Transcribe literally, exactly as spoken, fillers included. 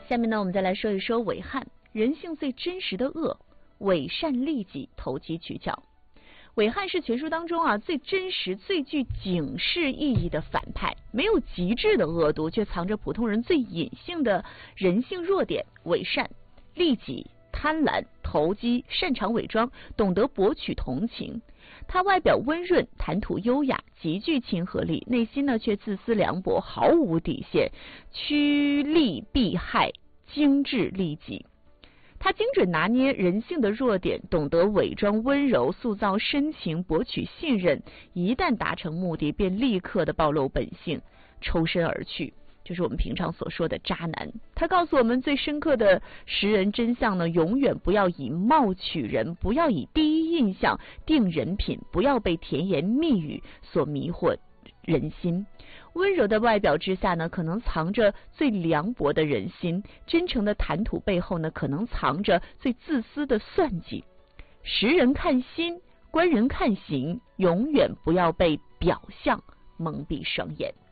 下面呢，我们再来说一说伪汉，人性最真实的恶，伪善利己，投机取巧。伪汉是全书当中啊最真实、最具警示意义的反派，没有极致的恶毒，却藏着普通人最隐性的人性弱点：伪善、利己、贪婪、投机，擅长伪装，懂得博取同情。他外表温润，谈吐优雅，极具亲和力，内心呢却自私凉薄，毫无底线，趋利避害，精致利己。他精准拿捏人性的弱点，懂得伪装温柔，塑造深情，博取信任。一旦达成目的，便立刻的暴露本性，抽身而去。就是我们平常所说的渣男。他告诉我们最深刻的识人真相呢，永远不要以貌取人，不要以第一印象定人品，不要被甜言蜜语所迷惑人心。温柔的外表之下呢，可能藏着最凉薄的人心；真诚的谈吐背后呢，可能藏着最自私的算计。识人看心，观人看行，永远不要被表象蒙蔽双眼。